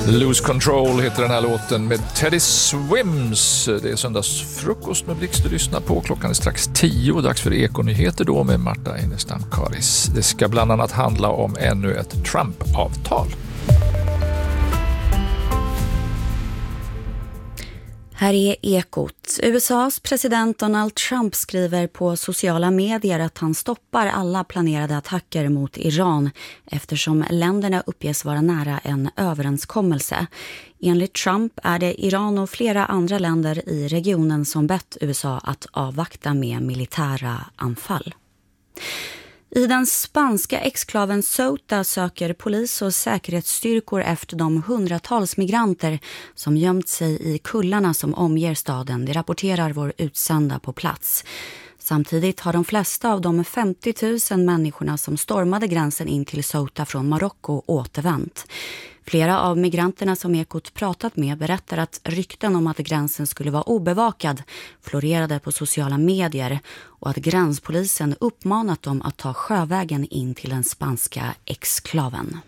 Lose Control heter den här låten med Teddy Swims. Det är söndagsfrukost med Blixt du lyssnar på. Klockan är strax 10. Dags för Ekonyheter då med Marta Enestam Karis. Det ska bland annat handla om ännu ett Trump-avtal. Här är Ekot. USAs president Donald Trump skriver på sociala medier att han stoppar alla planerade attacker mot Iran eftersom länderna uppges vara nära en överenskommelse. Enligt Trump är det Iran och flera andra länder i regionen som bett USA att avvakta med militära anfall. I den spanska exklaven Ceuta söker polis och säkerhetsstyrkor efter de hundratals migranter som gömt sig i kullarna som omger staden. Det rapporterar vår utsända på plats. Samtidigt har de flesta av de 50 000 människorna som stormade gränsen in till Ceuta från Marocko återvänt. Flera av migranterna som Ekot pratat med berättar att rykten om att gränsen skulle vara obevakad florerade på sociala medier och att gränspolisen uppmanat dem att ta sjövägen in till den spanska exklaven.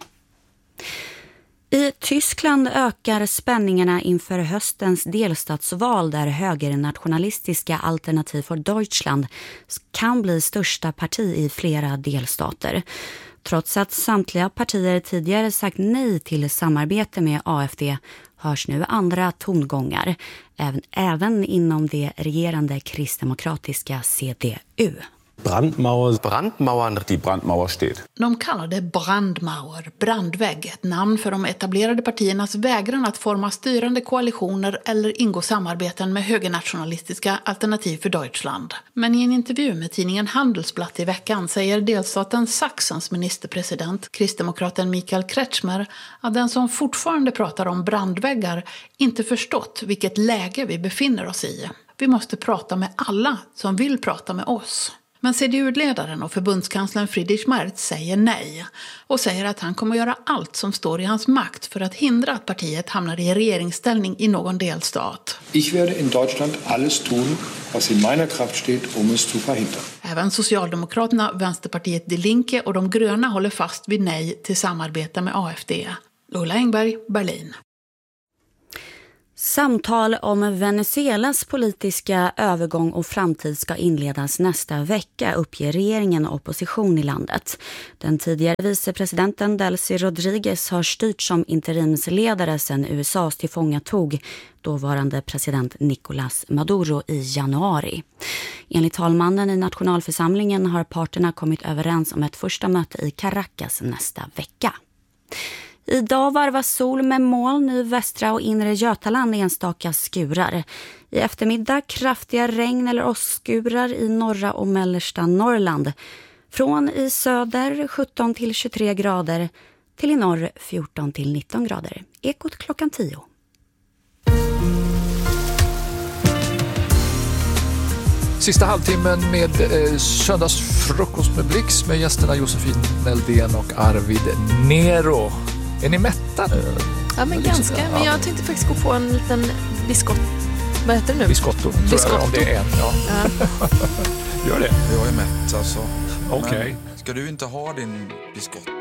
I Tyskland ökar spänningarna inför höstens delstatsval där högernationalistiska Alternativ för Deutschland kan bli största parti i flera delstater. Trots att samtliga partier tidigare sagt nej till samarbete med AfD hörs nu andra tongångar, även inom det regerande kristdemokratiska CDU. Brandmauern, die Brandmauer steht. De kallar det brandmauer, brandvägg, ett namn för de etablerade partiernas vägran att forma styrande koalitioner eller ingå samarbeten med högernationalistiska Alternativ för Deutschland. Men i en intervju med tidningen Handelsblatt i veckan säger delstaten Sachsens ministerpresident, kristdemokraten Michael Kretschmer, att den som fortfarande pratar om brandväggar inte förstått vilket läge vi befinner oss i. Vi måste prata med alla som vill prata med oss. Men CDU-ledaren och förbundskanslern Friedrich Merz säger nej och säger att han kommer att göra allt som står i hans makt för att hindra att partiet hamnar i regeringsställning i någon delstat. Ich werde in Deutschland alles tun, was in meiner Kraft steht, es zu verhindern. Även Socialdemokraterna, Vänsterpartiet Die Linke och de gröna håller fast vid nej till samarbete med AfD. Ulla Engberg, Berlin. Samtal om Venezuelas politiska övergång och framtid ska inledas nästa vecka, uppger regeringen och opposition i landet. Den tidigare vicepresidenten Delcy Rodriguez har styrt som interimsledare sedan USAs tillfångatog dåvarande president Nicolás Maduro i januari. Enligt talmannen i nationalförsamlingen har parterna kommit överens om ett första möte i Caracas nästa vecka. Idag varvas sol med moln i västra och inre Götaland enstaka skurar. I eftermiddag kraftiga regn eller åskskurar i norra och mellersta Norrland. Från i söder 17 till 23 grader till i norr 14 till 19 grader. Ekot klockan 10. Sista halvtimmen med söndagsfrukost med Blix med gästerna Josefin Neldén och Arvid Nero. Är ni mätta nu? Ja, men ganska. Men jag tänkte faktiskt gå på en liten biskott. Vad heter det nu? Biskotto. Om det är en, ja. Gör det. Jag är mätt, alltså. Okej. Ska du inte ha din biskott?